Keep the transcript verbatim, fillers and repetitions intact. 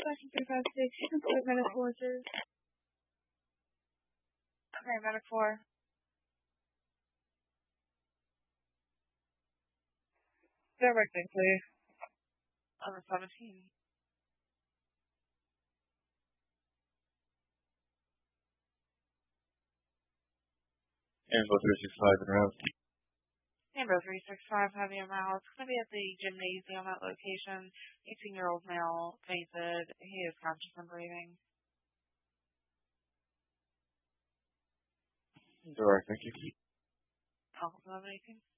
Section three five six, you can put medic four, sir. Okay, medic four. Directing, please. Over seventeen. Angelo three six five in route. Amber three six five, heavy and route. It's going to be at the gymnasium at location. eighteen-year-old male, fainted. He is conscious and breathing. Direct, thank you. Alpha eleven eighteen.